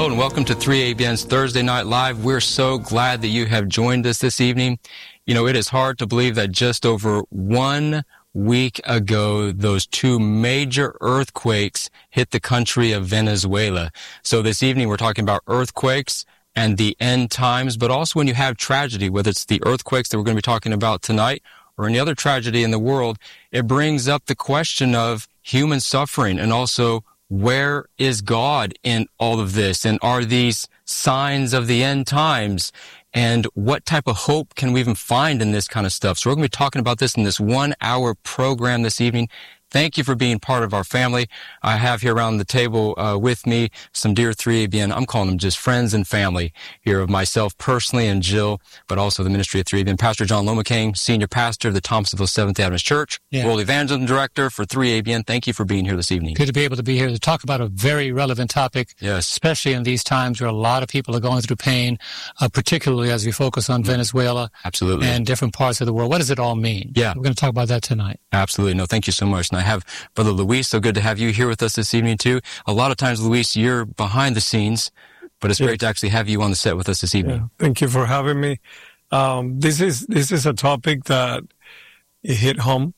and welcome to 3ABN's Thursday Night Live. We're so glad that you have joined us this evening. You know, it is hard to believe that just over 1 week ago, those two major earthquakes hit the country of Venezuela. So this evening, we're talking about earthquakes and the end times, but also when you have tragedy, whether it's the earthquakes that we're going to be talking about tonight or any other tragedy in the world, it brings up the question of human suffering and also where is God in all of this? And are these signs of the end times? And what type of hope can we even find in this kind of stuff? So we're going to be talking about this in this 1 hour program this evening. Thank you for being part of our family. I have here around the table with me some dear 3ABN. I'm calling them just friends and family here of myself personally and Jill, but also the ministry of 3ABN. Pastor John Lomacang, senior pastor of the Thompsonville Seventh Adventist Church, World Evangelism Director for 3ABN. Thank you for being here this evening. Good to be able to be here to talk about a very relevant topic, especially in these times where a lot of people are going through pain, particularly as we focus on Venezuela and different parts of the world. What does it all mean? We're going to talk about that tonight. Absolutely. No, thank you so much. And I have Brother Luis. So good to have you here with us this evening, too. A lot of times, Luis, you're behind the scenes, but it's great to actually have you on the set with us this evening. Yeah. Thank you for having me. This is a topic that it hit home.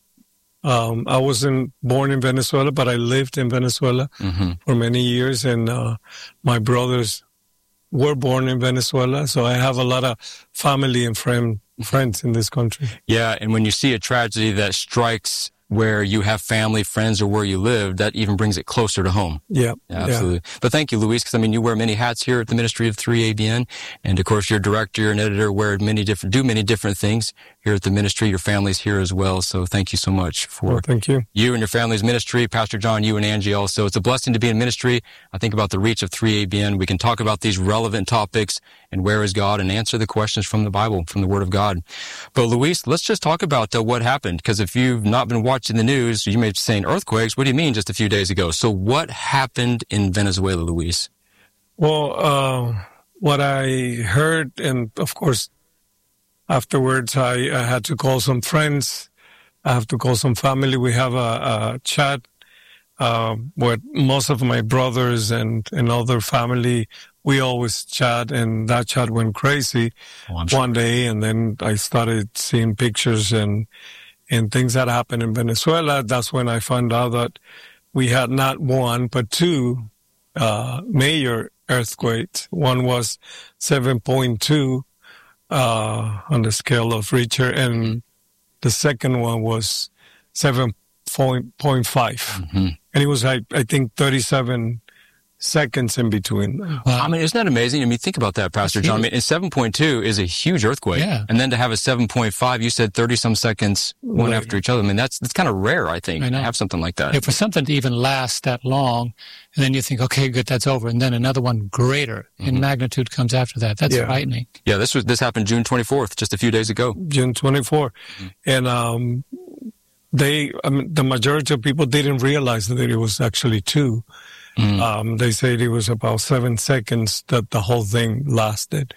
I wasn't born in Venezuela, but I lived in Venezuela for many years, and my brothers were born in Venezuela, so I have a lot of family and friends in this country. Yeah, and when you see a tragedy that strikes where you have family, friends, or where you live, that even brings it closer to home. Yeah, absolutely. Yeah. But thank you, Luis, because, I mean, you wear many hats here at the Ministry of 3ABN, and, of course, you're director and editor, do many different things here at the ministry. Your family's here as well, so thank you so much for thank you and your family's ministry. Pastor John, you and Angie also. It's a blessing to be in ministry. I think about the reach of 3ABN. We can talk about these relevant topics and where is God and answer the questions from the Bible, from the Word of God. But, Luis, let's just talk about what happened, because if you've not been watching the news, you may be saying earthquakes. What do you mean just a few days ago? So what happened in Venezuela, Luis? Well, what I heard, and of course, afterwards, I had to call some friends. I have to call some family. We have a chat with most of my brothers and other family. We always chat, and that chat went crazy one day, and then I started seeing pictures and things that happened in Venezuela. That's when I found out that we had not one, but two major earthquakes. One was 7.2 on the scale of Richter, and the second one was 7.5. And it was, I think, 37 seconds in between. I mean, isn't that amazing? I mean, think about that, Pastor John. I mean, 7.2 is a huge earthquake. Yeah. And then to have a 7.5, you said 30-some seconds, one after each other. I mean, that's kind of rare, I think, to have something like that. Yeah, for something to even last that long, and then you think, okay, good, that's over. And then another one greater in magnitude comes after that. That's frightening. Yeah, this happened June 24th, just a few days ago. June 24. And the majority of people didn't realize that it was actually two. They said it was about 7 seconds that the whole thing lasted.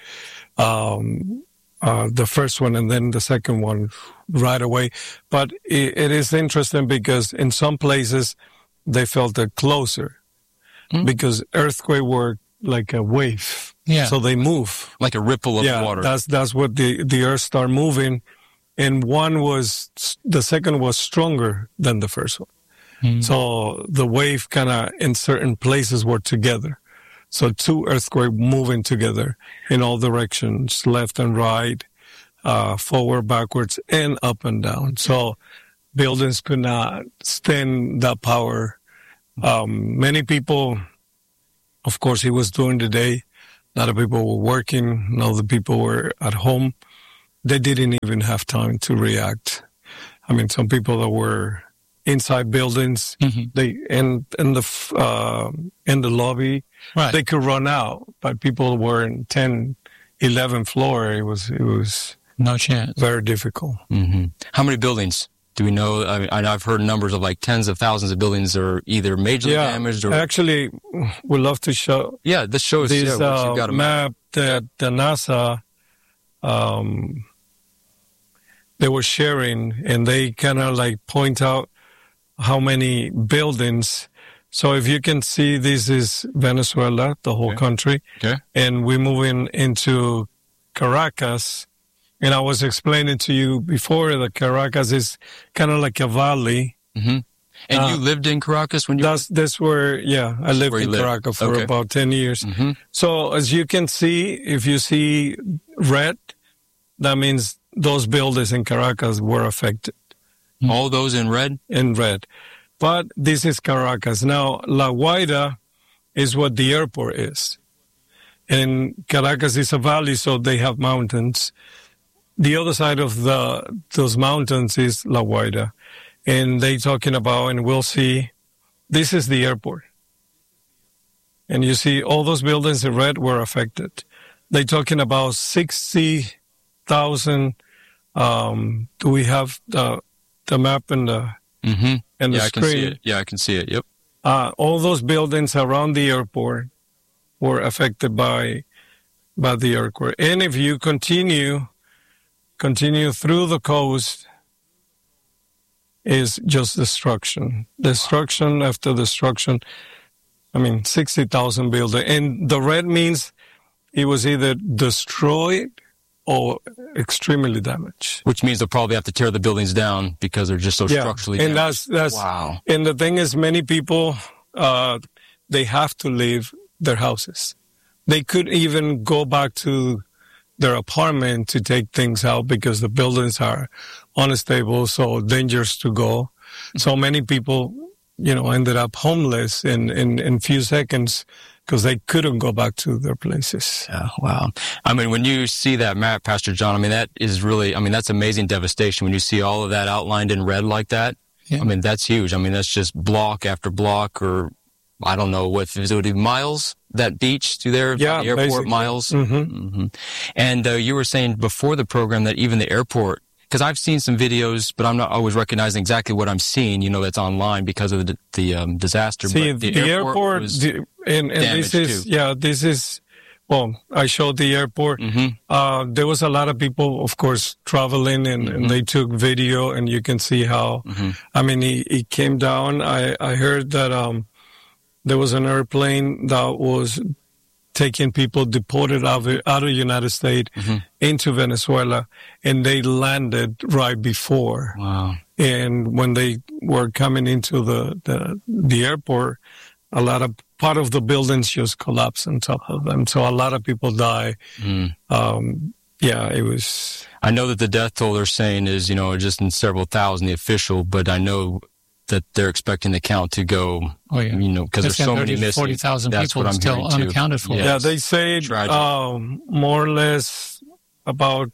The first one and then the second one right away. But it is interesting because in some places they felt it closer because earthquake were like a wave. Yeah. So they move. Like a ripple of water. That's what the earth started moving. And the second was stronger than the first one. So the wave kind of in certain places were together. So two earthquakes moving together in all directions, left and right, forward, backwards, and up and down. So buildings could not stand that power. Many people, of course, it was during the day. A lot of people were working. Other people were at home. They didn't even have time to react. I mean, some people that were inside buildings, they in the lobby, they could run out, but people were in 10, 11th floor. It was no chance. Very difficult. How many buildings do we know? I mean, I've heard numbers of like tens of thousands of buildings are either majorly damaged or. Actually, we'd love to show. Yeah, this shows this you've got a map that the NASA they were sharing, and they kind of like point out how many buildings. So if you can see, this is Venezuela, the whole country. Okay. And we're moving into Caracas. And I was explaining to you before that Caracas is kind of like a valley. Mm-hmm. And you lived in Caracas when you that's where, yeah, I lived in Caracas for about 10 years. Mm-hmm. So as you can see, if you see red, that means those buildings in Caracas were affected. All those in red? In red. But this is Caracas. Now, La Guaira is what the airport is. And Caracas is a valley, so they have mountains. The other side of those mountains is La Guaira. And they talking about, and we'll see, this is the airport. And you see all those buildings in red were affected. They talking about 60,000. Do we have the map and the mm-hmm. and the screen? I can see it. Yeah, I can see it. Yep. All those buildings around the airport were affected by the earthquake. And if you continue through the coast, is just destruction after destruction. I mean, 60,000 buildings. And the red means it was either destroyed or extremely damaged. Which means they'll probably have to tear the buildings down because they're just so structurally damaged. And that's wow. And the thing is, many people, they have to leave their houses. They could even go back to their apartment to take things out because the buildings are unstable, so dangerous to go. So many people, ended up homeless in few seconds because they couldn't go back to their places. Yeah, wow. I mean, when you see that map, Pastor John, that is really, that's amazing devastation. When you see all of that outlined in red like that, yeah. That's huge. That's just block after block, or I don't know what, it would be miles, that beach through there, yeah, the airport basically. Miles. Mm-hmm. Mm-hmm. And you were saying before the program that even the airport, because I've seen some videos, but I'm not always recognizing exactly what I'm seeing, that's online because of the disaster. See, but the airport was and this is, well, I showed the airport. Mm-hmm. There was a lot of people, of course, traveling and they took video, and you can see how, it came down. I heard that, there was an airplane that was taking people deported out of the United States into Venezuela, and they landed right before. Wow. And when they were coming into the airport, part of the buildings just collapsed on top of them. So a lot of people died. It was... I know that the death toll they're saying is, just in several thousand, the official, but I know that they're expecting the count to go, because there's so many missing. 40,000 people still unaccounted for. Yes. Yeah, they say more or less about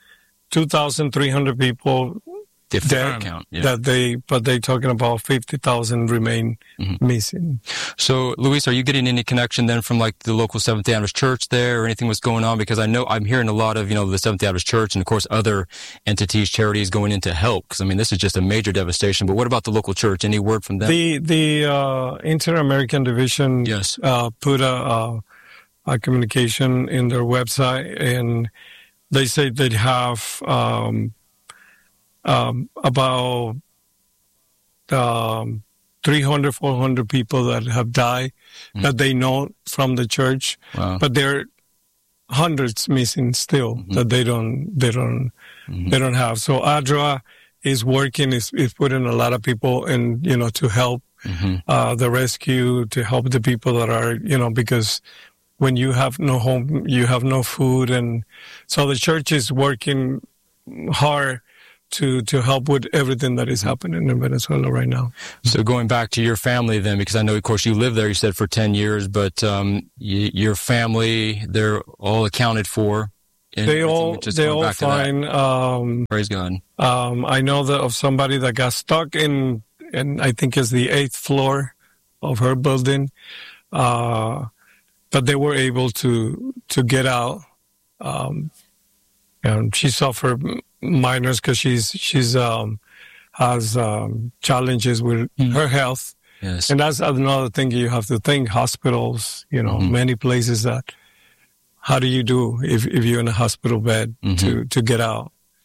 2,300 people dead. Count, yeah. But they're talking about 50,000 remain missing. So, Luis, are you getting any connection then from like the local Seventh-day Adventist Church there, or anything that's going on? Because I know I'm hearing a lot of, the Seventh-day Adventist Church and of course other entities, charities going in to help. Because this is just a major devastation. But what about the local church? Any word from them? The Inter-American Division put a communication in their website, and they say they'd have about 300, 400 people that have died that they know from the church. Wow. But there are hundreds missing still that they don't have. So ADRA is working, is putting a lot of people in, to help the rescue, to help the people that are, because when you have no home, you have no food. And so the church is working hard to help with everything that is happening in Venezuela right now. So going back to your family then, because I know, of course, you lived there, you said, for 10 years, but your family, they're all accounted for? They all fine. Praise God. I know of somebody that got stuck in I think it's the 8th floor of her building, but they were able to get out. And she suffered minors because she's has challenges with her health. Yes. And that's another thing you have to think. Hospitals, many places that, how do you do if you're in a hospital bed to get out?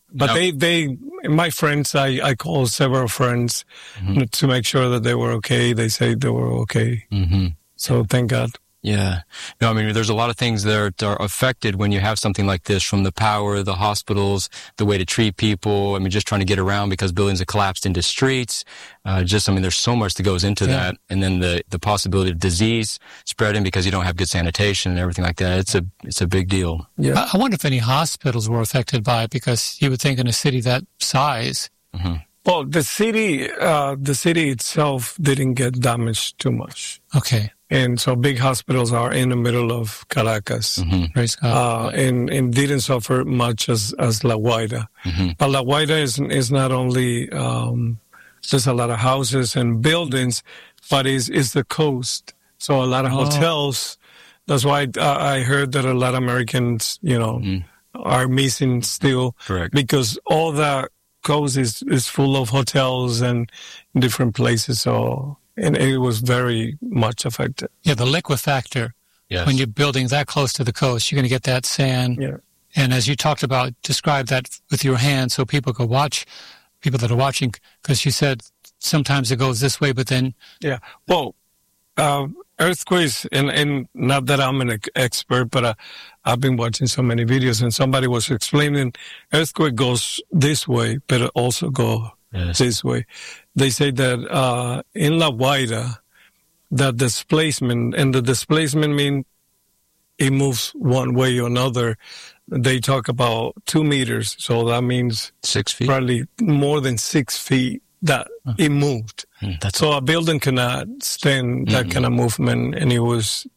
But my friends, I called several friends to make sure that they were okay. They say they were okay. Mm-hmm. So thank God. Yeah. No, I mean, there's a lot of things that are affected when you have something like this, from the power, the hospitals, the way to treat people. I mean, just trying to get around because buildings have collapsed into streets. There's so much that goes into that. And then the possibility of disease spreading because you don't have good sanitation and everything like that. It's a big deal. Yeah. I wonder if any hospitals were affected by it, because you would think in a city that size. Mm-hmm. Well, the city itself didn't get damaged too much. Okay. And so big hospitals are in the middle of Caracas. Mm-hmm. Praise God. And didn't suffer much as La Guaira. Mm-hmm. But La Guaira is not only, there's a lot of houses and buildings, but is the coast. So a lot of hotels. That's why I heard that a lot of Americans, are missing still. Correct. Because all that coast is full of hotels and different places. So... And it was very much affected. Yeah, the liquefactor. Yes. When you're building that close to the coast, you're going to get that sand. Yeah. And as you talked about, describe that with your hand so people could watch, people that are watching, because you said sometimes it goes this way, but then... Yeah. Well, earthquakes, and not that I'm an expert, but I've been watching so many videos, and somebody was explaining earthquake goes this way, but it also goes this way. They say that in La Guaira, that displacement, and the displacement means it moves one way or another. They talk about 2 meters, so that means 6 feet, probably more than 6 feet that it moved. So a building cannot stand that kind of movement, and it was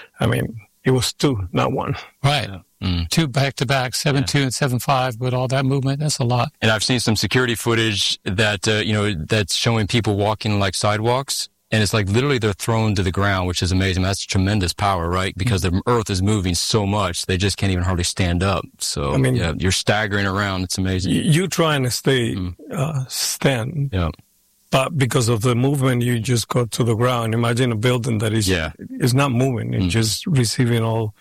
2, not 1. Right. Yeah. 2 back-to-back, 7.2 and 7.5, with all that movement, that's a lot. And I've seen some security footage that, that's showing people walking like sidewalks, and it's like literally they're thrown to the ground, which is amazing. That's tremendous power, right? Because the earth is moving so much, they just can't even hardly stand up. So, you're staggering around. It's amazing. You trying to stand. Yeah. But because of the movement, you just go to the ground. Imagine a building that is not moving. It's just receiving all...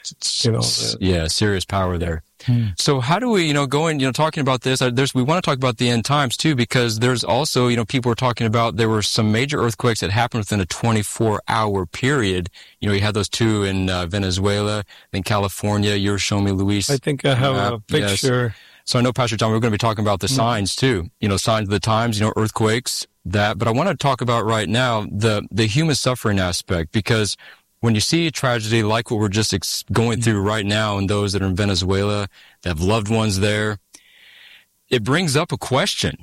serious power there. So how do we, going, talking about this, we want to talk about the end times too, because there's also, people were talking about, there were some major earthquakes that happened within a 24-hour period. You had those 2 in Venezuela, in California. You were showing me, Luis. I think I have a picture. Yes. So I know, Pastor John, we're going to be talking about the signs too, signs of the times, earthquakes, that. But I want to talk about right now the human suffering aspect, because when you see a tragedy like what we're just going through right now, and those that are in Venezuela, that have loved ones there, it brings up a question.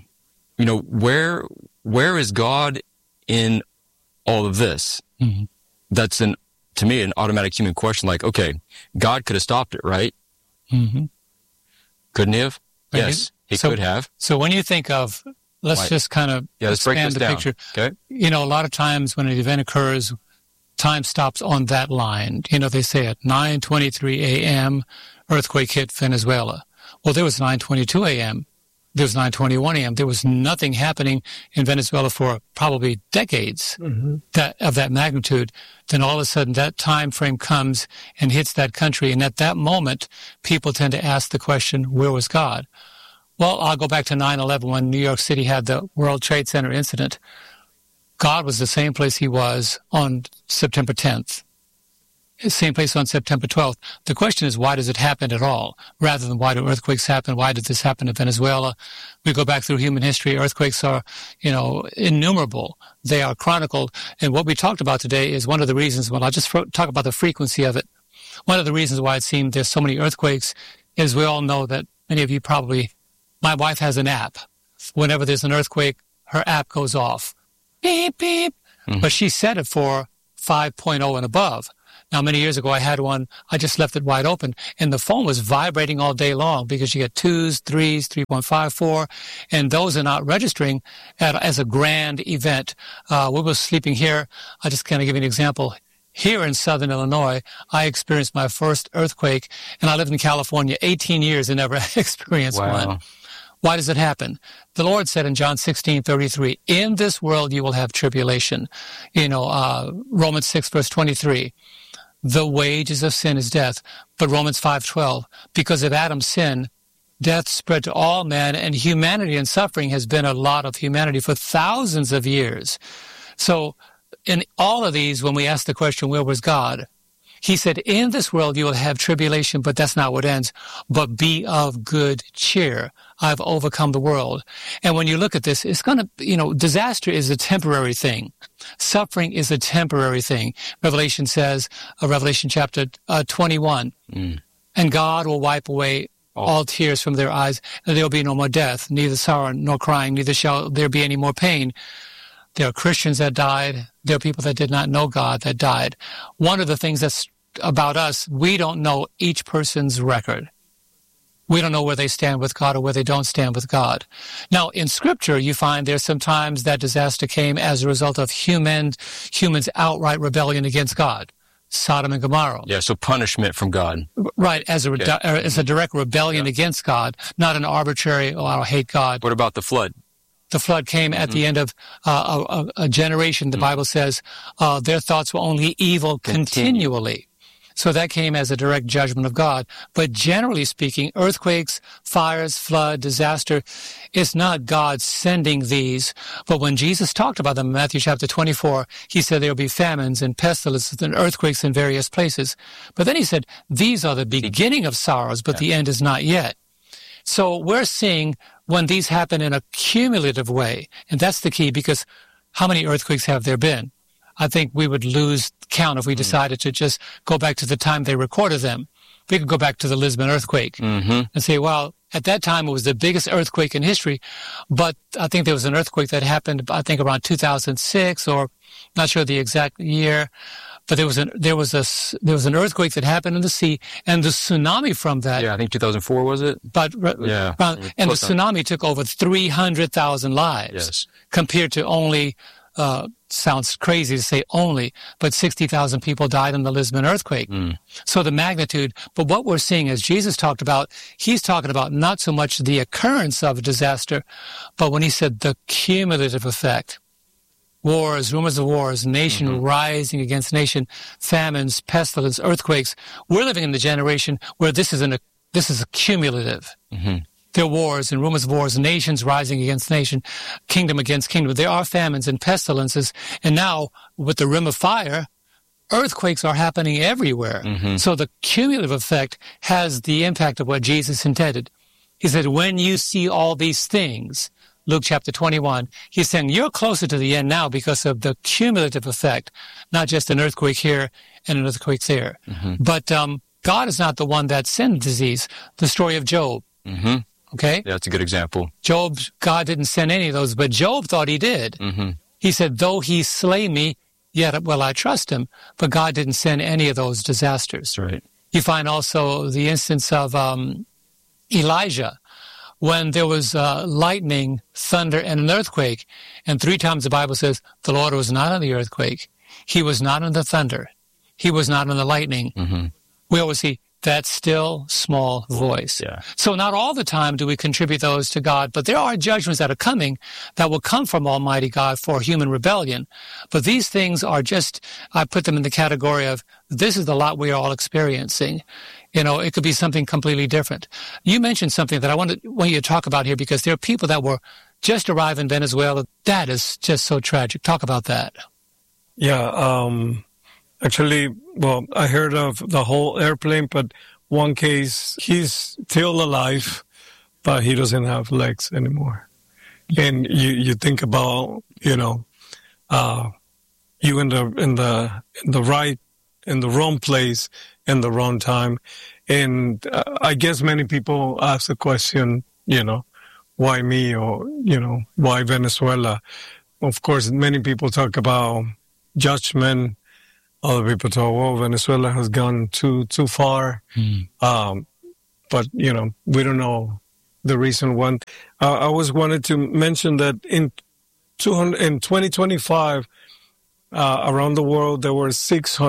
Where is God in all of this? Mm-hmm. That's to me, an automatic human question. Like, okay, God could have stopped it, right? Mm-hmm. Couldn't he have? Yes, he could have. So when you think of, let's just kind of expand the picture. Okay. A lot of times when an event occurs, time stops on that line. They say at 9:23 a.m., earthquake hit Venezuela. Well, there was 9:22 a.m. There was 9:21 a.m. There was nothing happening in Venezuela for probably decades of that magnitude. Then all of a sudden that time frame comes and hits that country. And at that moment, people tend to ask the question, where was God? Well, I'll go back to 9/11 when New York City had the World Trade Center incident. God was the same place he was on September 10th, same place on September 12th. The question is, why does it happen at all? Rather than why do earthquakes happen? Why did this happen in Venezuela? We go back through human history. Earthquakes are, innumerable. They are chronicled. And what we talked about today is one of the reasons, I'll just talk about the frequency of it. One of the reasons why it seemed there's so many earthquakes is we all know that many of you probably, my wife has an app. Whenever there's an earthquake, her app goes off. Beep, beep. Mm-hmm. But she set it for 5.0 and above. Now, many years ago, I had one. I just left it wide open, and the phone was vibrating all day long because you get 2s, 3s, 3.54, and those are not registering as a grand event. We were sleeping here. I just kind of give you an example. Here in southern Illinois, I experienced my first earthquake, and I lived in California 18 years and never experienced one. Why does it happen? The Lord said in John 16:33, in this world you will have tribulation. Romans 6, verse 23. The wages of sin is death. But Romans 5:12, because of Adam's sin, death spread to all men, and humanity and suffering has been a lot of humanity for thousands of years. So in all of these, when we ask the question, where was God? He said, in this world you will have tribulation, but that's not what ends. But be of good cheer. I've overcome the world. And when you look at this, it's going to, disaster is a temporary thing. Suffering is a temporary thing. Revelation says, Revelation chapter 21, and God will wipe away all tears from their eyes, and there will be no more death, neither sorrow nor crying, neither shall there be any more pain. There are Christians that died. There are people that did not know God that died. One of the things that's about us, we don't know each person's record. We don't know where they stand with God or where they don't stand with God. Now, in Scripture, you find there's sometimes that disaster came as a result of humans' outright rebellion against God. Sodom and Gomorrah. Yeah, so punishment from God. Right, as a direct rebellion against God, not an arbitrary, I hate God. What about the flood? The flood came at the end of a generation. The Bible says their thoughts were only evil continually. So that came as a direct judgment of God. But generally speaking, earthquakes, fires, flood, disaster, it's not God sending these. But when Jesus talked about them in Matthew chapter 24, he said there will be famines and pestilences and earthquakes in various places. But then he said, these are the beginning of sorrows, but the end is not yet. So we're seeing when these happen in a cumulative way, and that's the key, because how many earthquakes have there been? I think we would lose count if we decided to just go back to the time they recorded them. We could go back to the Lisbon earthquake and say, well, at that time it was the biggest earthquake in history, but I think there was an earthquake that happened, I think around 2006, or not sure the exact year. But there was an earthquake that happened in the sea, and the tsunami from that. Yeah, I think 2004 was it? But yeah, and the tsunami took over 300,000 lives, compared to only. Sounds crazy to say only, but 60,000 people died in the Lisbon earthquake. So the magnitude. But what we're seeing, as Jesus talked about, he's talking about not so much the occurrence of a disaster, but when he said the cumulative effect. Wars, rumors of wars, nation rising against nation, famines, pestilence, earthquakes. We're living in the generation where this is a cumulative. There are wars and rumors of wars, nations rising against nation, kingdom against kingdom. There are famines and pestilences. And now, with the rim of fire, earthquakes are happening everywhere. So the cumulative effect has the impact of what Jesus intended. He said, when you see all these things, Luke chapter 21, he's saying you're closer to the end now because of the cumulative effect, not just an earthquake here and an earthquake there. But God is not the one that sent disease. The story of Job. Okay? Yeah, that's a good example. God didn't send any of those, but Job thought he did. He said, though he slay me, yet will I trust him. But God didn't send any of those disasters. Right. You find also the instance of Elijah, when there was lightning, thunder, and an earthquake. And 3 times the Bible says the Lord was not in the earthquake. He was not in the thunder. He was not in the lightning. We always see that still small voice. So not all the time do we contribute those to God, but there are judgments that are coming that will come from Almighty God for human rebellion. But these things are just, I put them in the category of, this is the lot we are all experiencing. It could be something completely different. You mentioned something that I want you to talk about here, because there are people that were just arrived in Venezuela. That is just so tragic. Talk about that. Yeah, actually, well, I heard of the whole airplane, but one case, he's still alive, but he doesn't have legs anymore. And you think about, you in the wrong place, in the wrong time. And I guess many people ask the question, why me, or, why Venezuela? Of course, many people talk about judgment. Other people talk, Venezuela has gone too far. But, we don't know the reason why. I wanted to mention that in 2025, around the world, there were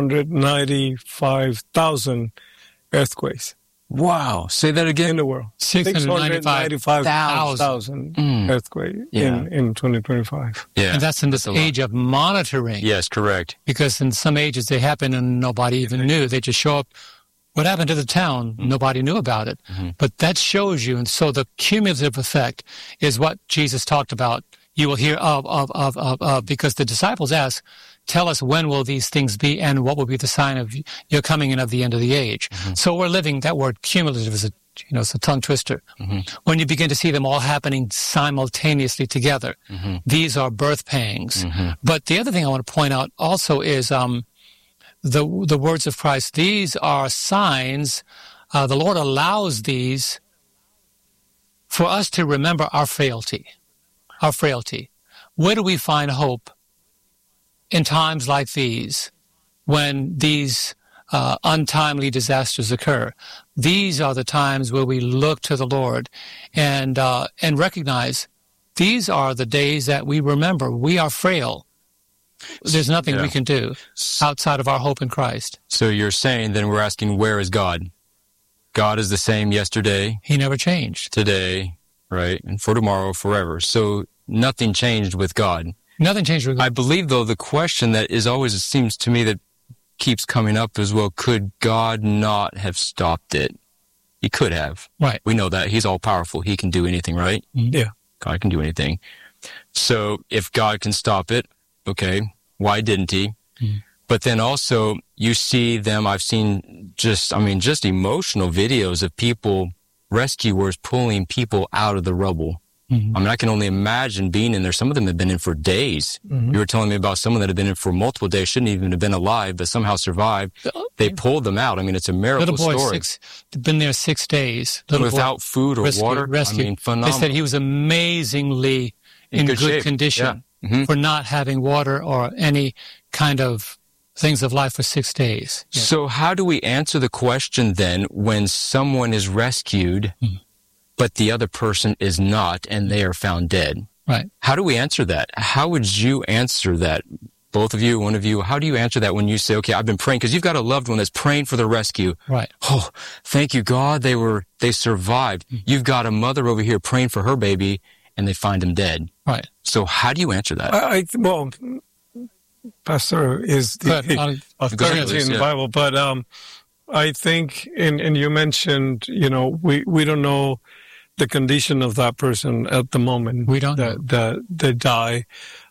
695,000 earthquakes. Wow. Say that again. In the world. 695,000 earthquakes in 2025. Yeah. And that's in this age of monitoring. Yes, correct. Because in some ages they happen and nobody even knew. They just show up What happened to the town? Nobody knew about it. But that shows you, and so the cumulative effect is what Jesus talked about. You will hear of, because the disciples asked, tell us when will these things be and what will be the sign of your coming in of the end of the age. So we're living, that word cumulative is it's a tongue twister. When you begin to see them all happening simultaneously together, these are birth pangs. But the other thing I want to point out also is the words of Christ. These are signs. The Lord allows these for us to remember our frailty. Our frailty. Where do we find hope in times like these, when these untimely disasters occur? These are the times where we look to the Lord and recognize these are the days that we remember. We are frail. There's nothing we can do outside of our hope in Christ. So you're saying then we're asking, where is God? God is the same yesterday. He never changed. Today, right? And for tomorrow, forever. So nothing changed with God. Nothing changed with God. I believe, though, the question that is always, it seems to me, that keeps coming up as well, could God not have stopped it? He could have. Right. We know that. He's all-powerful. He can do anything, right? Yeah. God can do anything. So if God can stop it, okay, why didn't he? But then also, you see them, I've seen just emotional videos of people, rescuers pulling people out of the rubble. I mean, I can only imagine being in there. Some of them have been in for days. You were telling me about someone that had been in for multiple days, shouldn't even have been alive, but somehow survived. They pulled them out. I mean, it's a miracle story. Little boy, been there 6 days. Without food or water? Rescued. I mean, phenomenal. They said he was amazingly in good condition for not having water or any kind of things of life for 6 days. Yeah. So how do we answer the question then when someone is rescued, but the other person is not, and they are found dead? Right. How do we answer that? How would you answer that? Both of you, one of you, how do you answer that when you say, okay, I've been praying, because you've got a loved one that's praying for the rescue. Right. Oh, thank you, God, they survived. You've got a mother over here praying for her baby, and they find him dead. Right. So how do you answer that? Well, Pastor is the authority in the Bible, but I think, and you mentioned, we don't know the condition of that person at the moment. We don't that they die.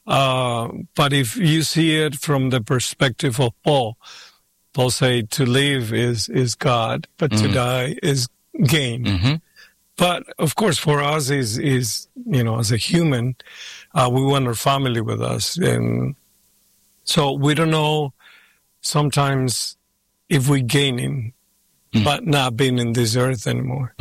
But if you see it from the perspective of Paul say to live is God, but to die is gain. But of course, for us is as a human, we want our family with us, and so we don't know sometimes if we're gaining, but not being in this earth anymore.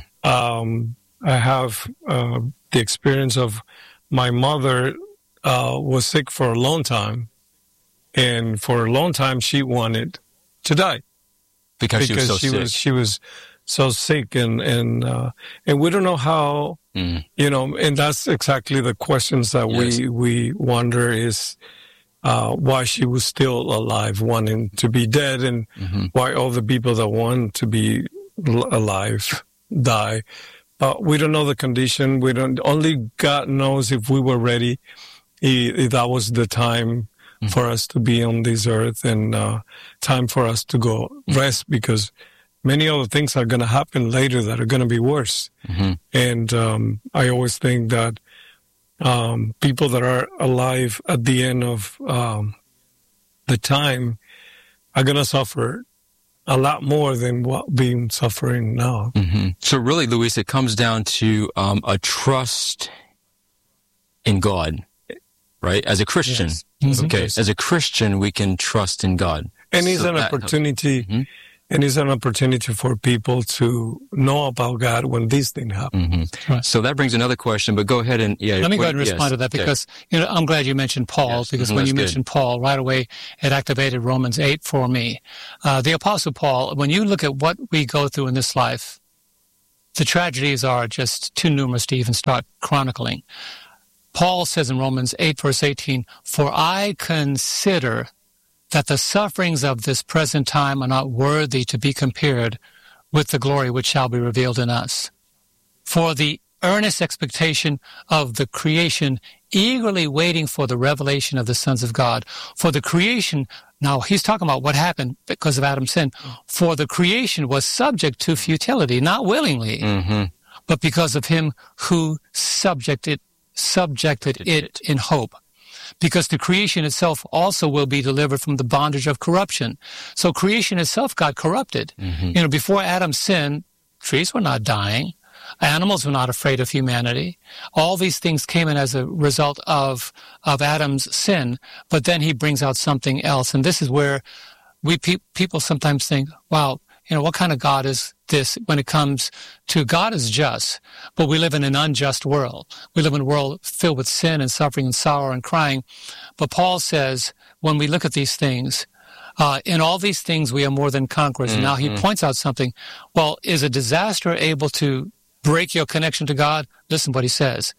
I have the experience of my mother was sick for a long time, and for a long time she wanted to die because she was so sick. She was so sick, and we don't know how. And that's exactly the questions that we wonder is. Why she was still alive, wanting to be dead, and why all the people that want to be alive die. But we don't know the condition. Only God knows if we were ready, if that was the time for us to be on this earth, and time for us to go rest, because many other things are going to happen later that are going to be worse. And I always think that people that are alive at the end of the time are going to suffer a lot more than what being suffering now. So really, Luis, it comes down to a trust in God, right? As a Christian. Yes. Okay. As a Christian, we can trust in God. And it's an opportunity. And it's an opportunity for people to know about God when these things happen. Right. So that brings another question, but go ahead and... Let me go ahead and respond to that, because I'm glad you mentioned Paul, because when you mentioned Paul, right away it activated Romans 8 for me. The Apostle Paul, when you look at what we go through in this life, the tragedies are just too numerous to even start chronicling. Paul says in Romans 8, verse 18, "For I consider that the sufferings of this present time are not worthy to be compared with the glory which shall be revealed in us. For the earnest expectation of the creation, eagerly waiting for the revelation of the sons of God. For the creation Now, he's talking about what happened because of Adam's sin. For the creation was subject to futility, not willingly, but because of him who subjected it in hope. Because the creation itself also will be delivered from the bondage of corruption. So creation itself got corrupted. Before Adam's sin, trees were not dying. Animals were not afraid of humanity. All these things came in as a result of Adam's sin, but then he brings out something else. And this is where people sometimes think, wow, what kind of God is this when it comes to God is just, but we live in an unjust world. We live in a world filled with sin and suffering and sorrow and crying. But Paul says, when we look at these things, in all these things we are more than conquerors. Now he points out something. Well, is a disaster able to break your connection to God? Listen what he says.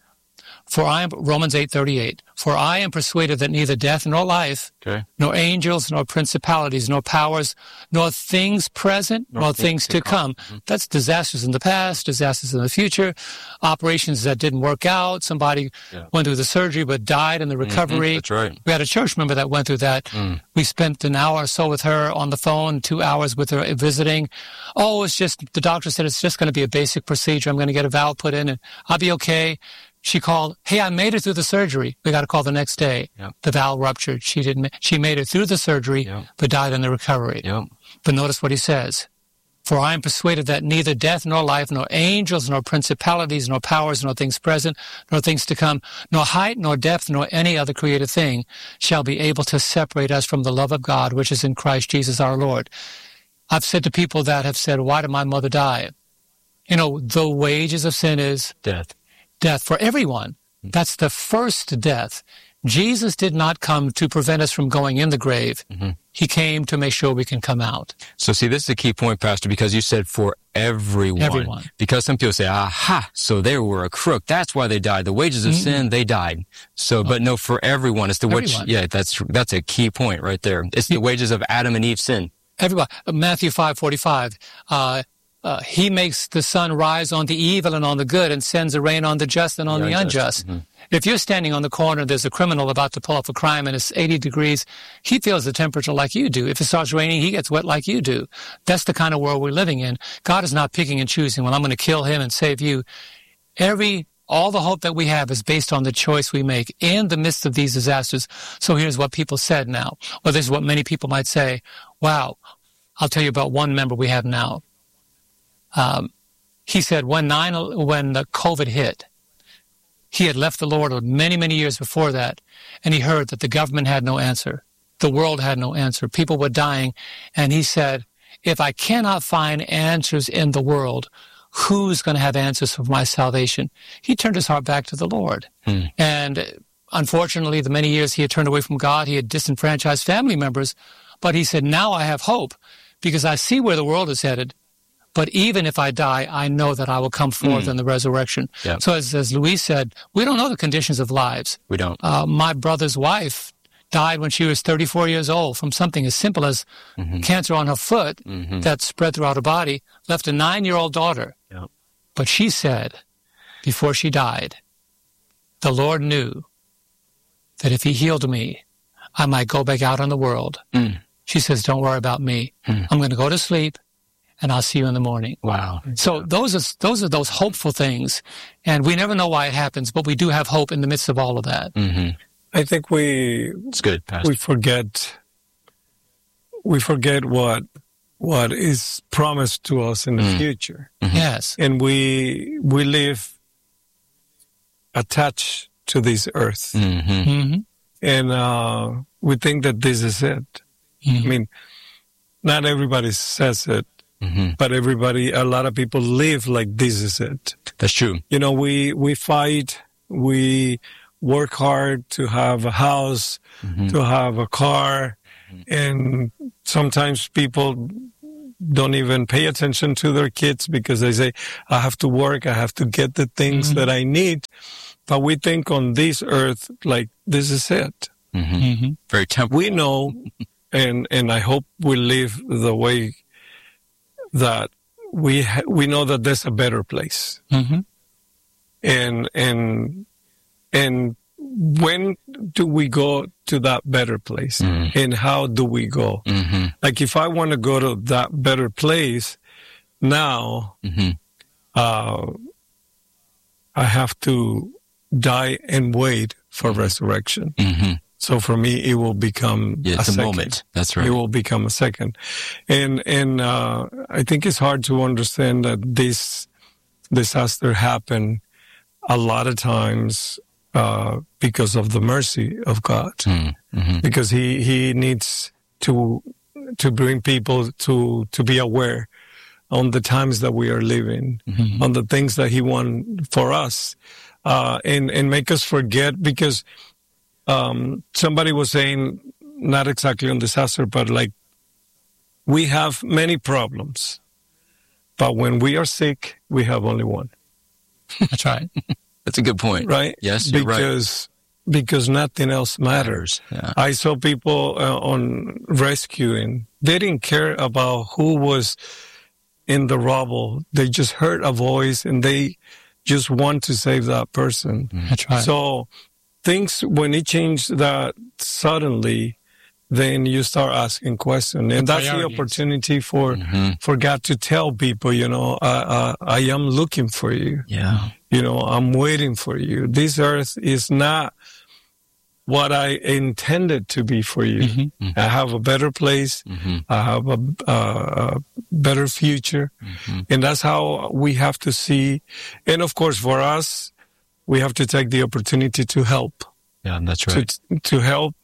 Romans 8:38. For I am persuaded that neither death nor life, nor angels, nor principalities, nor powers, nor things present, nor things to come. That's disasters in the past, disasters in the future, operations that didn't work out. Somebody went through the surgery but died in the recovery. That's right. We had a church member that went through that. We spent an hour or so with her on the phone, 2 hours with her visiting. Oh, the doctor said it's just going to be a basic procedure. I'm going to get a valve put in and I'll be okay. She called, hey, I made it through the surgery. We got a call the next day. The valve ruptured. She made it through the surgery, but died in the recovery. But notice what he says. For I am persuaded that neither death nor life, nor angels, nor principalities, nor powers, nor things present, nor things to come, nor height, nor depth, nor any other created thing shall be able to separate us from the love of God, which is in Christ Jesus our Lord. I've said to people that have said, why did my mother die? The wages of sin is death. Death for everyone. That's the first death. Jesus did not come to prevent us from going in the grave. He came to make sure we can come out. So see, this is a key point, Pastor, because you said for everyone. Everyone. Because some people say, aha, so they were a crook. That's why they died. The wages of sin, they died. So, but no, for everyone. It's that's a key point right there. It's the wages of Adam and Eve's sin. Everyone. Matthew 5:45. He makes the sun rise on the evil and on the good and sends the rain on the just and on the unjust. If you're standing on the corner, there's a criminal about to pull off a crime and it's 80 degrees, he feels the temperature like you do. If it starts raining, he gets wet like you do. That's the kind of world we're living in. God is not picking and choosing, well, I'm going to kill him and save you. All the hope that we have is based on the choice we make in the midst of these disasters. So here's what people said now. Well, this is what many people might say. Wow, I'll tell you about one member we have now. He said when the COVID hit, he had left the Lord many, many years before that, and he heard that the government had no answer. The world had no answer. People were dying, and he said, if I cannot find answers in the world, who's going to have answers for my salvation? He turned his heart back to the Lord. And unfortunately, the many years he had turned away from God, he had disenfranchised family members, but he said, now I have hope because I see where the world is headed. But even if I die, I know that I will come forth in the resurrection. So as Luis said, we don't know the conditions of lives. We don't. My brother's wife died when she was 34 years old from something as simple as cancer on her foot that spread throughout her body, left a 9-year-old daughter. But she said, before she died, the Lord knew that if he healed me, I might go back out in the world. She says, don't worry about me. I'm going to go to sleep. And I'll see you in the morning. Wow. So those are those hopeful things. And we never know why it happens, but we do have hope in the midst of all of that. I think it's good, Pastor. we forget what is promised to us in the future. Yes. And we live attached to this earth. And we think that this is it. I mean, not everybody says it. But a lot of people live like this is it. That's true. We fight, we work hard to have a house, to have a car, and sometimes people don't even pay attention to their kids because they say, I have to work, I have to get the things that I need. But we think on this earth like this is it. Very temporal. We know, and I hope we live the way that we know that there's a better place, and when do we go to that better place? And how do we go? Like if I want to go to that better place now, I have to die and wait for resurrection. So for me, it will become a second. Moment. That's right. It will become a second. And I think it's hard to understand that this disaster happened a lot of times because of the mercy of God. Because he needs to bring people to be aware on the times that we are living, on the things that he wants for us, and make us forget, because somebody was saying, not exactly on disaster, but like, we have many problems, but when we are sick, we have only one. That's right. That's a good point. Right? Yes, you're right. Because nothing else matters. Yeah. I saw people on rescuing. They didn't care about who was in the rubble. They just heard a voice and they just want to save that person. That's right. So things, when it changed that suddenly, then you start asking questions. And that's the opportunity for God to tell people, I am looking for you. Yeah. I'm waiting for you. This earth is not what I intended to be for you. I have a better place. I have a better future. And that's how we have to see. And of course, for us, we have to take the opportunity to help. Yeah, that's right. To help,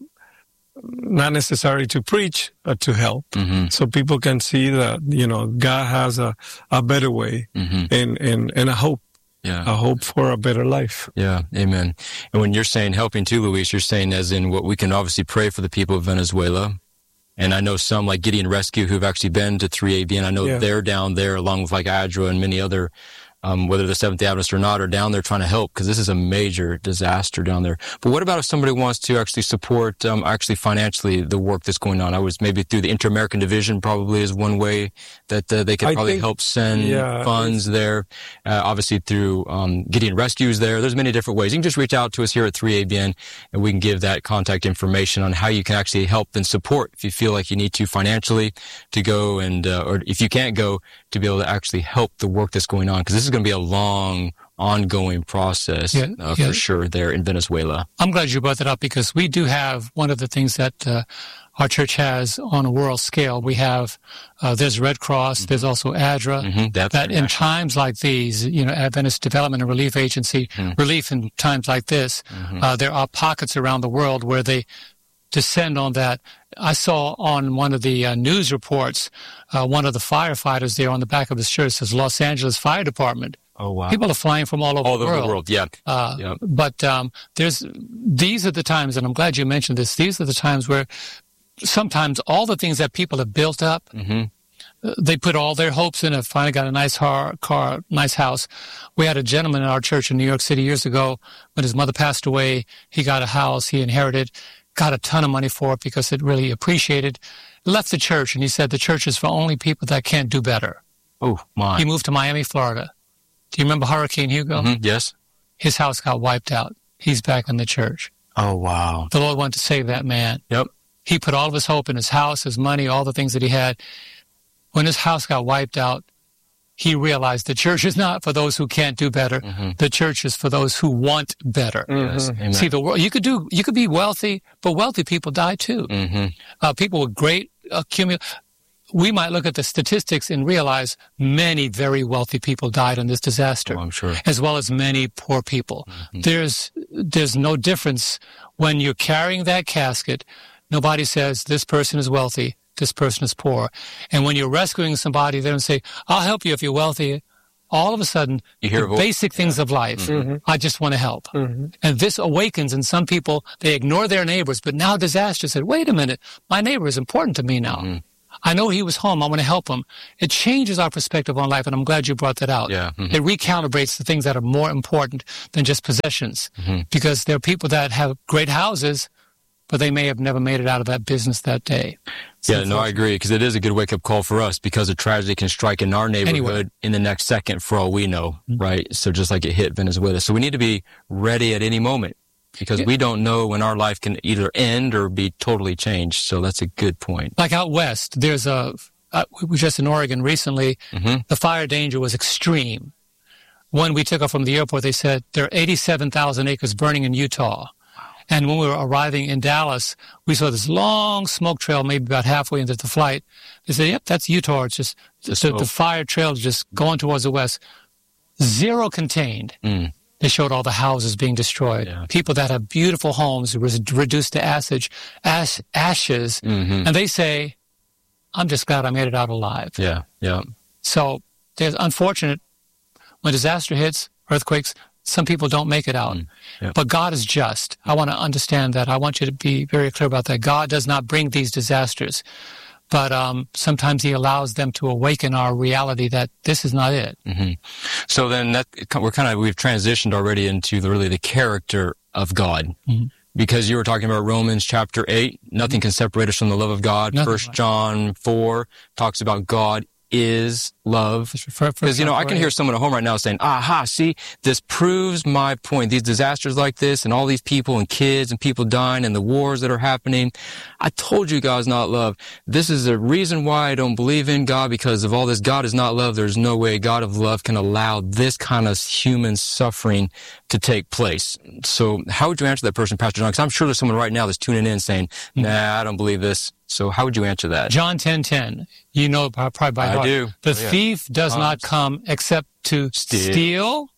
not necessarily to preach, but to help. So people can see that, God has a better way and a hope. Yeah. A hope for a better life. Yeah, amen. And when you're saying helping too, Luis, you're saying as in what we can obviously pray for the people of Venezuela. And I know some like Gideon Rescue who've actually been to 3AB, and I know they're down there along with like ADRA and many other, whether they're Seventh-day Adventists or not, are down there trying to help, because this is a major disaster down there. But what about if somebody wants to actually support, actually financially, the work that's going on? I was maybe through the Inter-American Division probably is one way that they could probably help send funds there. Obviously through Gideon Rescues there. There's many different ways. You can just reach out to us here at 3ABN, and we can give that contact information on how you can actually help and support if you feel like you need to financially to go, and or if you can't go, to be able to actually help the work that's going on, because this is going to be a long, ongoing process for sure there in Venezuela. I'm glad you brought that up, because we do have one of the things that our church has on a world scale. We have, there's Red Cross, there's also ADRA, that in times like these, Adventist Development and Relief Agency, relief in times like this, there are pockets around the world where they descend on that. I saw on one of the news reports, one of the firefighters there on the back of his shirt says Los Angeles Fire Department. Oh, wow. People are flying from all over the world. All over the world, yeah. But these are the times, and I'm glad you mentioned this, these are the times where sometimes all the things that people have built up, they put all their hopes in it, finally got a nice car, nice house. We had a gentleman in our church in New York City years ago. When his mother passed away, he got a house he inherited, got a ton of money for it because it really appreciated, left the church, and he said the church is for only people that can't do better. Oh, my. He moved to Miami, Florida. Do you remember Hurricane Hugo? Yes. His house got wiped out. He's back in the church. Oh, wow. The Lord wanted to save that man. Yep. He put all of his hope in his house, his money, all the things that he had. When his house got wiped out, he realized the church is not for those who can't do better. The church is for those who want better. Yes. See, the world, you could be wealthy, but wealthy people die too. People with great we might look at the statistics and realize many very wealthy people died in this disaster. Oh, I'm sure. As well as many poor people. There's no difference when you're carrying that casket. Nobody says this person is wealthy, this person is poor. And when you're rescuing somebody, they don't say, I'll help you if you're wealthy. All of a sudden, you hear the basic things of life. I just want to help. And this awakens in some people. They ignore their neighbors, but now disaster said, wait a minute, my neighbor is important to me now. I know he was home. I want to help him. It changes our perspective on life, and I'm glad you brought that out. It recalibrates the things that are more important than just possessions, because there are people that have great houses, but they may have never made it out of that business that day. I agree, because it is a good wake-up call for us, because a tragedy can strike in our neighborhood in the next second for all we know, right? So just like it hit Venezuela. So we need to be ready at any moment because we don't know when our life can either end or be totally changed. So that's a good point. Like out west, there's we were just in Oregon recently. The fire danger was extreme. When we took off from the airport, they said there are 87,000 acres burning in Utah. And when we were arriving in Dallas, we saw this long smoke trail, maybe about halfway into the flight. They said, yep, that's Utah. It's just the fire trail is just going towards the west. Zero contained. They showed all the houses being destroyed. Yeah. People that have beautiful homes reduced to ashes. And they say, I'm just glad I made it out alive. Yeah, yeah. So there's unfortunate, when disaster hits, earthquakes, some people don't make it out. Yep. But God is just. I want to understand that. I want you to be very clear about that. God does not bring these disasters. But sometimes he allows them to awaken our reality that this is not it. So then we've transitioned already into really the character of God. Because you were talking about Romans chapter 8, nothing can separate us from the love of God. 1 John 4 talks about God is love. Because, I can hear someone at home right now saying, aha, see, this proves my point. These disasters like this and all these people and kids and people dying and the wars that are happening. I told you God's not love. This is the reason why I don't believe in God, because of all this. God is not love. There's no way God of love can allow this kind of human suffering to take place. So how would you answer that person, Pastor John? Because I'm sure there's someone right now that's tuning in saying, nah, I don't believe this. So how would you answer that? John 10:10. You know probably by heart. I do. The thief does not come except to steal,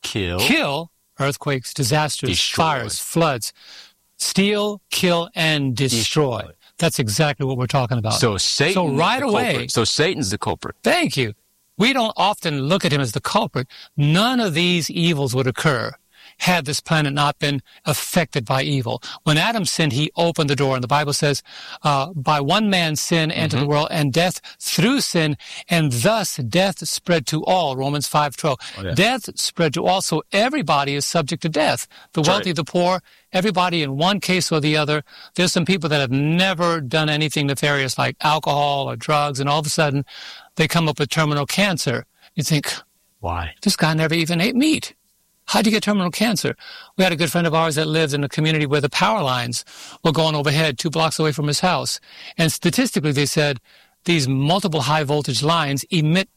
kill, earthquakes, disasters, destroy. Fires, floods, steal, kill, and destroy. That's exactly what we're talking about. So Satan. Right away. Culprit. So Satan's the culprit. Thank you. We don't often look at him as the culprit. None of these evils would occur had this planet not been affected by evil. When Adam sinned, he opened the door, and the Bible says, by one man's sin entered the world, and death through sin, and thus death spread to all, Romans 5:12. Oh, yeah. Death spread to all, so everybody is subject to death. The wealthy, the poor, everybody in one case or the other. There's some people that have never done anything nefarious like alcohol or drugs, and all of a sudden they come up with terminal cancer. You think, why? This guy never even ate meat. How'd you get terminal cancer? We had a good friend of ours that lived in a community where the power lines were going overhead 2 blocks away from his house. And statistically, they said these multiple high voltage lines emit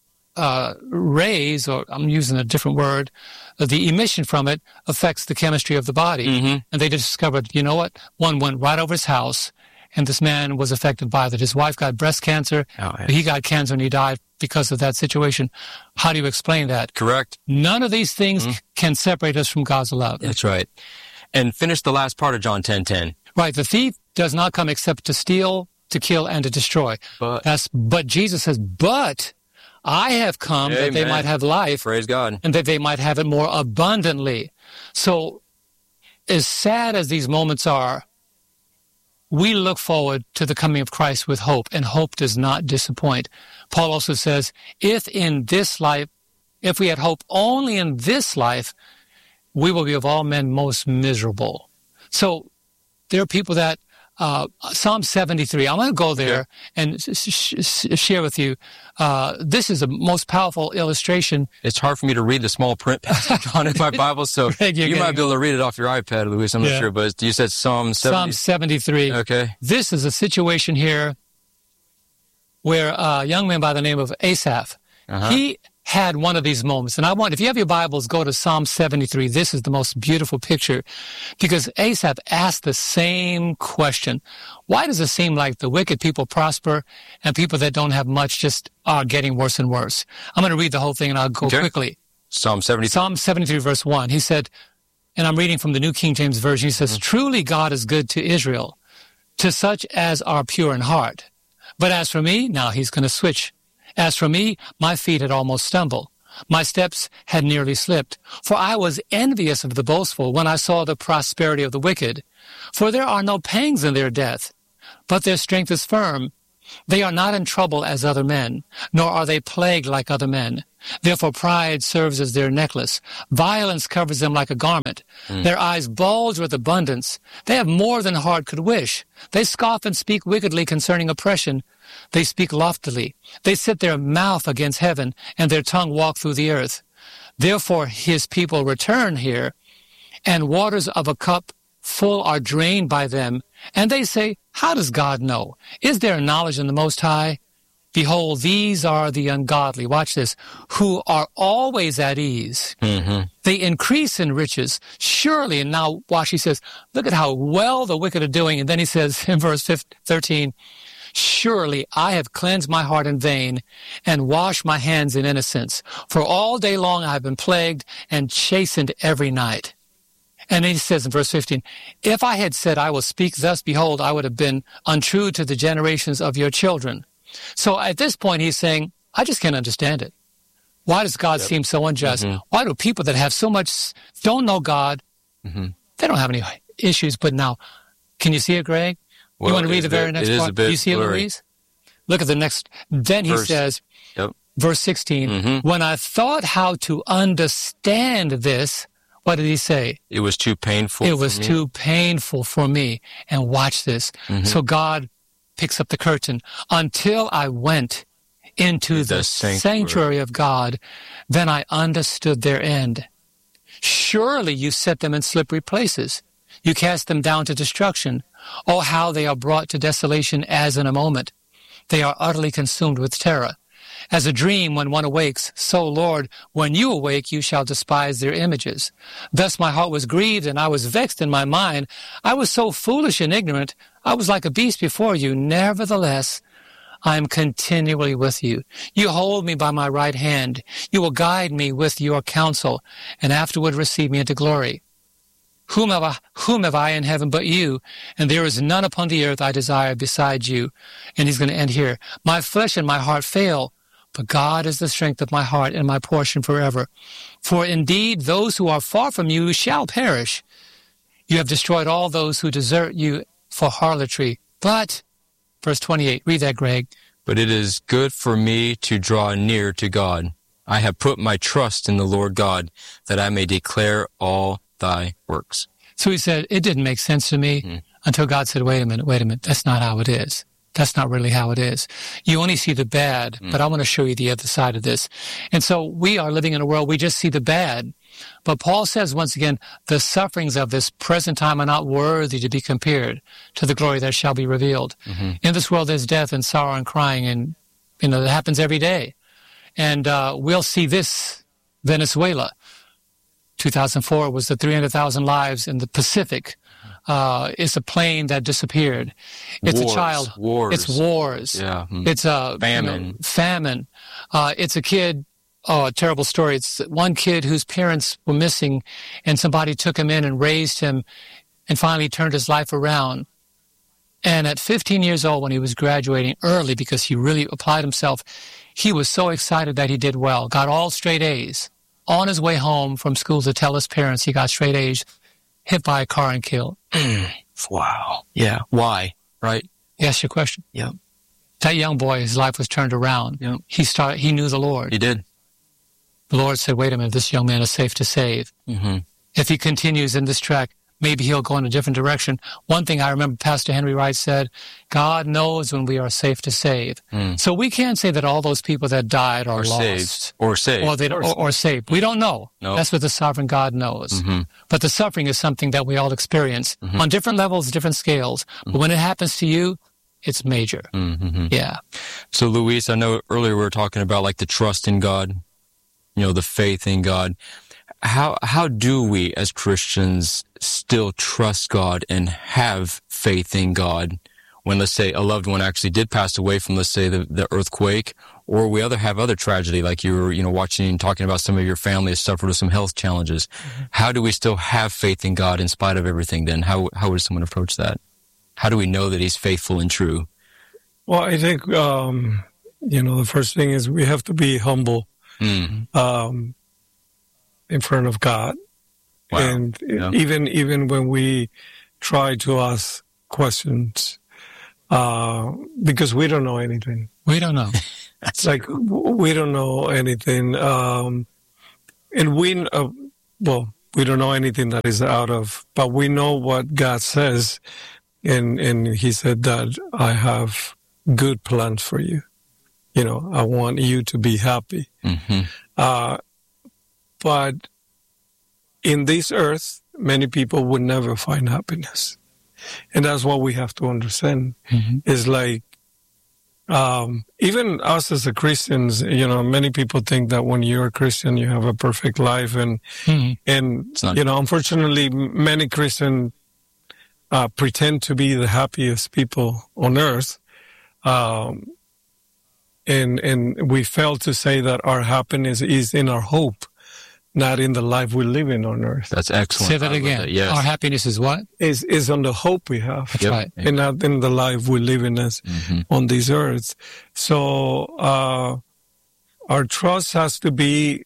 rays, or I'm using a different word, the emission from it affects the chemistry of the body. And they discovered, you know what? One went right over his house, and this man was affected by that. His wife got breast cancer. He got cancer, and he died because of that situation. How do you explain that? Correct. None of these things can separate us from God's love. That's right. And finish the last part of John 10:10. Right. The thief does not come except to steal, to kill, and to destroy. But Jesus says, but I have come that they might have life. Praise God. And that they might have it more abundantly. So as sad as these moments are, we look forward to the coming of Christ with hope, and hope does not disappoint. Paul also says, if we had hope only in this life, we will be of all men most miserable. So there are people that, Psalm 73, I'm going to go there and share with you. This is the most powerful illustration. It's hard for me to read the small print passage on in my Bible, so you might be able to read it off your iPad, Luis. I'm not sure, but you said Psalm 73. Okay. This is a situation here where a young man by the name of Asaph, he had one of these moments. And if you have your Bibles, go to Psalm 73. This is the most beautiful picture, because Asaph asked the same question. Why does it seem like the wicked people prosper and people that don't have much just are getting worse and worse? I'm going to read the whole thing and I'll go quickly. Psalm 73. Psalm 73 verse 1. He said, and I'm reading from the New King James Version, he says, truly God is good to Israel, to such as are pure in heart. But as for me, now he's going to switch. As for me, my feet had almost stumbled. My steps had nearly slipped. For I was envious of the boastful when I saw the prosperity of the wicked. For there are no pangs in their death, but their strength is firm. They are not in trouble as other men, nor are they plagued like other men. Therefore pride serves as their necklace. Violence covers them like a garment. Their eyes bulge with abundance. They have more than heart could wish. They scoff and speak wickedly concerning oppression. They speak loftily. They set their mouth against heaven, and their tongue walk through the earth. Therefore his people return here, and waters of a cup full are drained by them. And they say, how does God know? Is there knowledge in the Most High? Behold, these are the ungodly, watch this, who are always at ease. Mm-hmm. They increase in riches. Surely, and now watch, he says, look at how well the wicked are doing. And then he says in verse 13, surely I have cleansed my heart in vain and washed my hands in innocence. For all day long I have been plagued and chastened every night. And then he says in verse 15, if I had said I will speak thus, behold, I would have been untrue to the generations of your children. So at this point, he's saying, I just can't understand it. Why does God seem so unjust? Mm-hmm. Why do people that have so much, don't know God, they don't have any issues? But now, can you see it, Greg? Well, you want to read the very next part? Do you see it, Louise? Look at the next. Then he says, verse 16, when I thought how to understand this, what did he say? It was too painful It was too painful for me. And watch this. Mm-hmm. So God picks up the curtain. Until I went into the sanctuary of God, then I understood their end. Surely you set them in slippery places. You cast them down to destruction. Oh, how they are brought to desolation as in a moment. They are utterly consumed with terror. As a dream when one awakes, so, Lord, when you awake, you shall despise their images. Thus my heart was grieved, and I was vexed in my mind. I was so foolish and ignorant. I was like a beast before you. Nevertheless, I am continually with you. You hold me by my right hand. You will guide me with your counsel, and afterward receive me into glory. Whom have I in heaven but you? And there is none upon the earth I desire besides you. And he's going to end here. My flesh and my heart fail, but God is the strength of my heart and my portion forever. For indeed, those who are far from you shall perish. You have destroyed all those who desert you for harlotry. But, verse 28, read that, Greg. But it is good for me to draw near to God. I have put my trust in the Lord God, that I may declare all thy works. So he said, it didn't make sense to me until God said, wait a minute, that's not how it is. That's not really how it is. You only see the bad, but I want to show you the other side of this. And so we are living in a world, we just see the bad. But Paul says, once again, the sufferings of this present time are not worthy to be compared to the glory that shall be revealed. Mm-hmm. In this world, there's death and sorrow and crying, and, that happens every day. And we'll see this, Venezuela. 2004 was the 300,000 lives in the Pacific. It's a plane that disappeared. It's a child. It's wars. Yeah. It's a famine. Famine. It's a kid. Oh, a terrible story. It's one kid whose parents were missing, and somebody took him in and raised him, and finally turned his life around. And at 15 years old, when he was graduating early because he really applied himself, he was so excited that he did well, got all straight A's. On his way home from school to tell his parents he got straight A's, hit by a car and killed. Wow. Yeah. Why? Right? Yes, your question. Yeah. That young boy, his life was turned around. Yep. He knew the Lord. He did. The Lord said, wait a minute, this young man is safe to save. Mm-hmm. If he continues in this track, maybe he'll go in a different direction. One thing I remember Pastor Henry Wright said, God knows when we are safe to save. So we can't say that all those people that died are lost. Or saved. Or saved. We don't know. Nope. That's what the sovereign God knows. Mm-hmm. But the suffering is something that we all experience on different levels, different scales. But when it happens to you, it's major. Mm-hmm. Yeah. So, Luis, I know earlier we were talking about like the trust in God, the faith in God. How do we as Christians still trust God and have faith in God when, let's say, a loved one actually did pass away from, let's say, the earthquake, or we have other tragedy, like you were, watching and talking about some of your family has suffered with some health challenges. Mm-hmm. How do we still have faith in God in spite of everything then? How would someone approach that? How do we know that he's faithful and true? Well, I think, the first thing is we have to be humble. Mm-hmm. In front of God. Wow. And even when we try to ask questions, because we don't know anything. We don't know. It's like, we don't know anything. And we don't know anything that is out of, but we know what God says. And he said that I have good plans for you. I want you to be happy. Mm-hmm. But in this earth, many people would never find happiness. And that's what we have to understand. Is like, even us as a Christians, many people think that when you're a Christian, you have a perfect life. And unfortunately, many Christians pretend to be the happiest people on earth. And we fail to say that our happiness is in our hope, not in the life we live in on earth. That's excellent. Say that again. Yes. Our happiness is what? Is on the hope we have. That's right. And not in the life we live in on this earth. So our trust has to be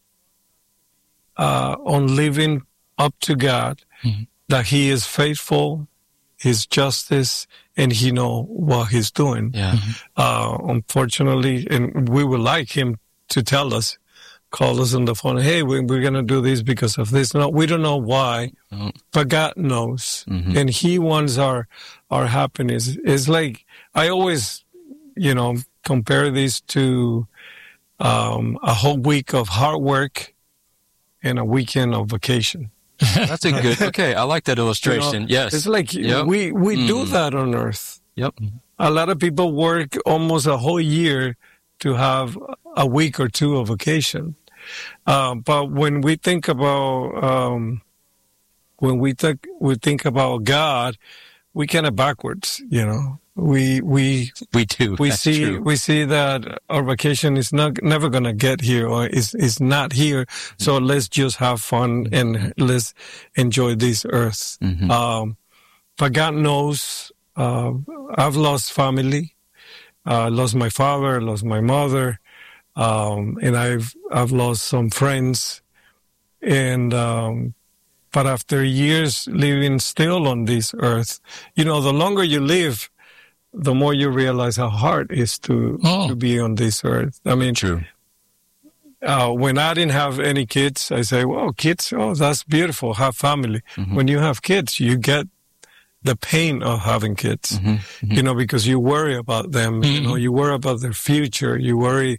on living up to God, that He is faithful, His justice, and He knows what He's doing. Yeah. Unfortunately, and we would like Him to tell us, call us on the phone, hey, we're going to do this because of this. No, we don't know why, but God knows. And He wants our happiness. It's like, I always, compare this to a whole week of hard work and a weekend of vacation. That's a good, okay, I like that illustration. Yes. It's like we do that on earth. Yep. A lot of people work almost a whole year to have a week or two of vacation. But when we think about we think about God, we kind of backwards. We do. We see that our vacation is never going to get here, or is not here. So let's just have fun and let's enjoy this earth. But God knows. I've lost family. Lost my father. Lost my mother. And I've lost some friends, and but after years living still on this earth, the longer you live, the more you realize how hard it is to be on this earth. I mean, true. When I didn't have any kids, I say, well, kids, that's beautiful, have family. When you have kids, you get the pain of having kids, because you worry about them, you worry about their future, you worry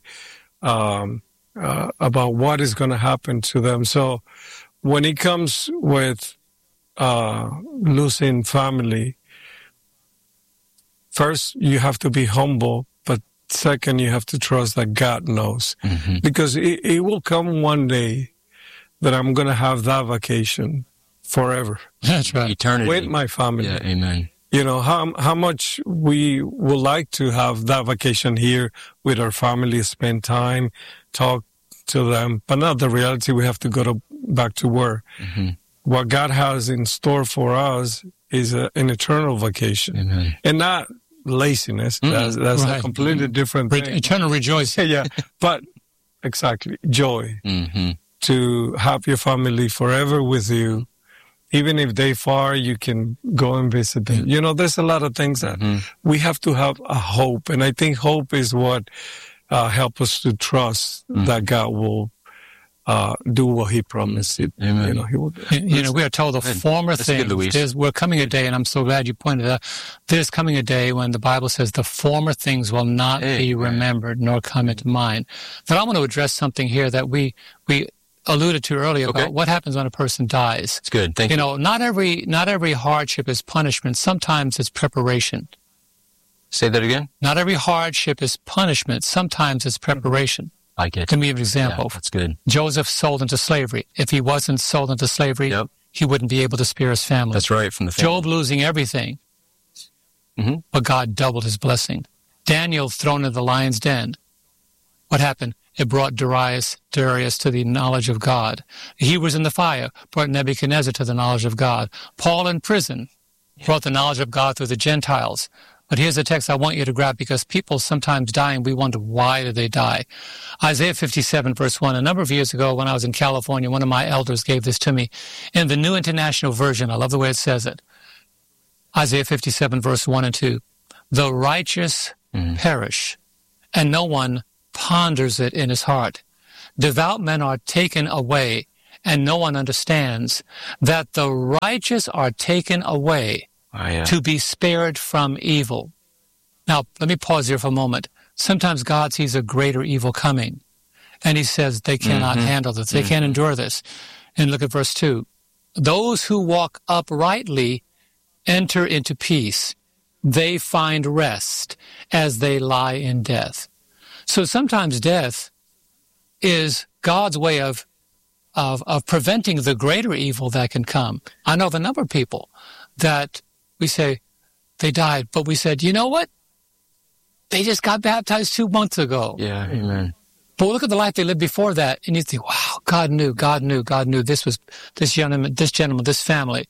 about what is going to happen to them. So when it comes with losing family, first you have to be humble, but second you have to trust that God knows. Because it will come one day that I'm going to have that vacation forever. That's right. Eternity. With my family. Yeah, amen. How much we would like to have that vacation here with our family, spend time, talk to them. But not the reality, we have to go back to work. What God has in store for us is an eternal vacation. And not laziness. That's right. A completely different thing. Eternal rejoicing. Yeah, but exactly, joy. To have your family forever with you. Even if they're far, you can go and visit them. There's a lot of things that we have to have a hope. And I think hope is what helps us to trust that God will do what He promised. Amen. He will do. We are told the former things. We're coming a day, and I'm so glad you pointed out, there's coming a day when the Bible says the former things will not be remembered nor come into mind. But I want to address something here that we alluded to earlier about what happens when a person dies. It's good. Thank you. Not every hardship is punishment. Sometimes it's preparation. Say that again? Not every hardship is punishment. Sometimes it's preparation. I get it. Let me give an example. Yeah, that's good. Joseph sold into slavery. If he wasn't sold into slavery, he wouldn't be able to spare his family. That's right, from the family. Job losing everything, but God doubled his blessing. Daniel thrown in the lion's den. What happened? It brought Darius to the knowledge of God. He was in the fire, brought Nebuchadnezzar to the knowledge of God. Paul in prison brought the knowledge of God through the Gentiles. But here's a text I want you to grab, because people sometimes die and we wonder, why did they die? Isaiah 57, verse 1. A number of years ago when I was in California, one of my elders gave this to me in the New International Version. I love the way it says it. Isaiah 57, verse 1 and 2. The righteous perish, and no one ponders it in his heart. Devout men are taken away, and no one understands that the righteous are taken away to be spared from evil. Now, let me pause here for a moment. Sometimes God sees a greater evil coming, and He says they cannot handle this. They can't endure this. And look at verse 2. those who walk uprightly enter into peace. They find rest as they lie in death. So sometimes death is God's way of preventing the greater evil that can come. I know of a number of people that we say they died, but we said, you know what? They just got baptized 2 months ago. Yeah, amen. But look at the life they lived before that, and you think, wow, God knew. This was this gentleman, this family.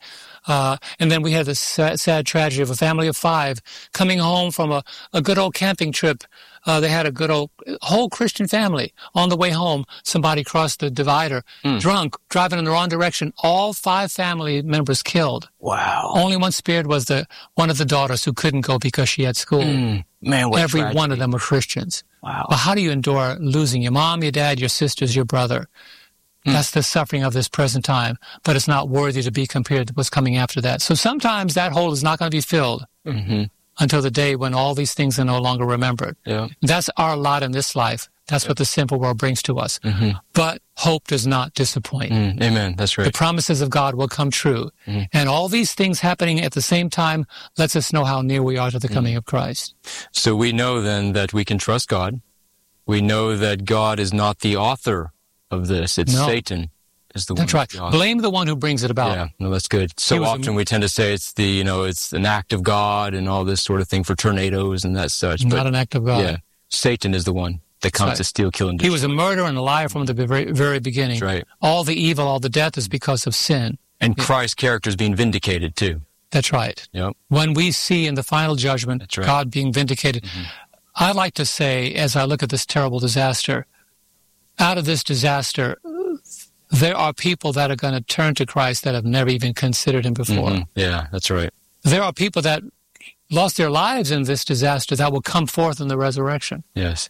And then we had this sad tragedy of a family of 5 coming home from a good old camping trip. They had a good old whole Christian family. On the way home, somebody crossed the divider, drunk, driving in the wrong direction. All 5 family members killed. Wow. Only one spared was one of the daughters who couldn't go because she had school. Man, what Every tragedy. one of them were Christians. Wow. Well, how do you endure losing your mom, your dad, your sisters, your brother? That's the suffering of this present time, but it's not worthy to be compared to what's coming after that. So sometimes that hole is not going to be filled until the day when all these things are no longer remembered. Yeah. That's our lot in this life. That's what the simple world brings to us. But hope does not disappoint. Amen. That's right. The promises of God will come true. And all these things happening at the same time lets us know how near we are to the coming of Christ. So we know then that we can trust God. We know that God is not the author of this. It's Satan is the one. That's right. Blame the one who brings it about. Yeah, no, that's good. So often we tend to say it's it's an act of God and all this sort of thing for tornadoes and that such. Not an act of God. Yeah, Satan is the one that comes to steal, kill, and destroy. He was a murderer and a liar from the very, very beginning. That's right. All the evil, all the death is because of sin. And Christ's character is being vindicated too. That's right. Yep. When we see in the final judgment God being vindicated, I like to say, as I look at this terrible disaster, out of this disaster, there are people that are going to turn to Christ that have never even considered him before. Yeah, that's right. There are people that lost their lives in this disaster that will come forth in the resurrection. Yes.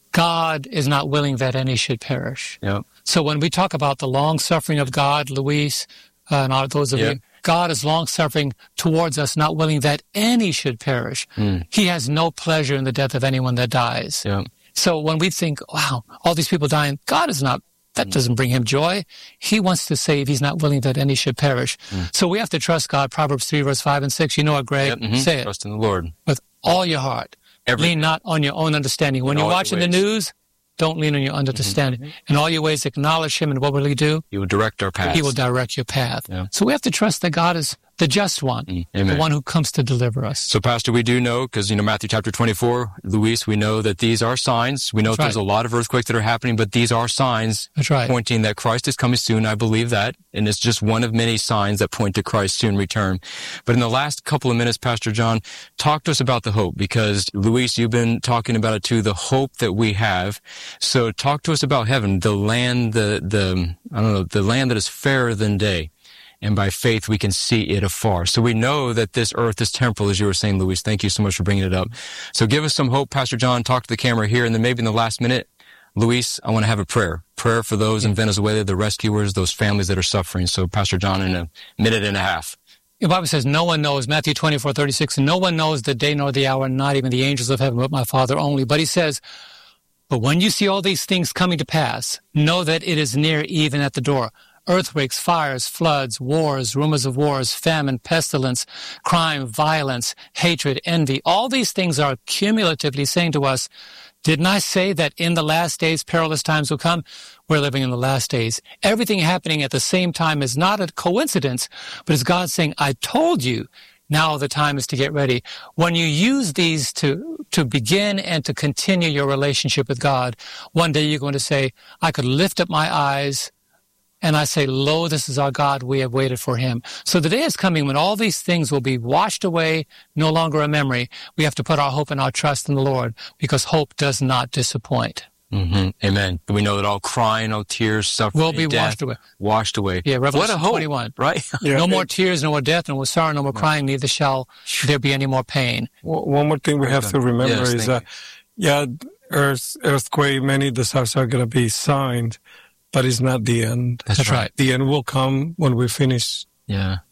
God is not willing that any should perish. Yep. So when we talk about the long suffering of God, Luis, and those of you, God is long suffering towards us, not willing that any should perish. He has no pleasure in the death of anyone that dies. Yep. So when we think, wow, all these people dying, God is not, that doesn't bring him joy. He wants to save. He's not willing that any should perish. So we have to trust God. Proverbs 3, verse 5 and 6. You know it, Greg. Say it. Trust in the Lord. With all your heart. Lean not on your own understanding. When you're watching the news, don't lean on your understanding. In all your ways, acknowledge him, and what will he do? He will direct our path. He will direct your path. Yeah. So we have to trust that God is the just one, the one who comes to deliver us. So, Pastor, we do know, because, Matthew chapter 24, Luis, we know that these are signs. We know there's a lot of earthquakes that are happening, but these are signs pointing that Christ is coming soon. I believe that. And it's just one of many signs that point to Christ's soon return. But in the last couple of minutes, Pastor John, talk to us about the hope, because, Luis, you've been talking about it too, the hope that we have. So talk to us about heaven, the land, the land that is fairer than day. And by faith, we can see it afar. So we know that this earth is temporal, as you were saying, Luis. Thank you so much for bringing it up. So give us some hope, Pastor John. Talk to the camera here. And then maybe in the last minute, Luis, I want to have a prayer. Prayer for those in Venezuela, the rescuers, those families that are suffering. So, Pastor John, in a minute and a half. The Bible says no one knows, Matthew 24:36, and no one knows the day nor the hour, not even the angels of heaven, but my Father only. But he says, but when you see all these things coming to pass, know that it is near, even at the door. Earthquakes, fires, floods, wars, rumors of wars, famine, pestilence, crime, violence, hatred, envy. All these things are cumulatively saying to us, didn't I say that in the last days perilous times will come? We're living in the last days. Everything happening at the same time is not a coincidence, but it's God saying, I told you, now the time is to get ready. When you use these to begin and to continue your relationship with God, one day you're going to say, I could lift up my eyes and I say, lo, this is our God. We have waited for him. So the day is coming when all these things will be washed away, no longer a memory. We have to put our hope and our trust in the Lord, because hope does not disappoint. Amen. We know that all crying, all tears, suffering, will be death, washed away. Yeah, Revelation what a hope, 21. Right? No more tears, no more death, no more sorrow, no more crying, neither shall there be any more pain. One more thing we have to remember is that, earthquake, many disasters are going to be signed, but it's not the end. That's right. The end will come when we finish